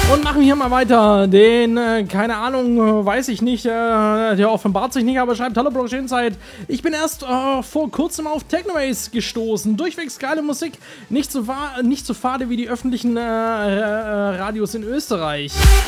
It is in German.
Und machen hier mal weiter. Den, keine Ahnung, weiß ich nicht, der offenbart sich nicht, aber schreibt: Hallo Blockchain-Zeit. Ich bin erst vor kurzem auf Technoace gestoßen. Durchwegs geile Musik, nicht so fade wie die öffentlichen Radios in Österreich.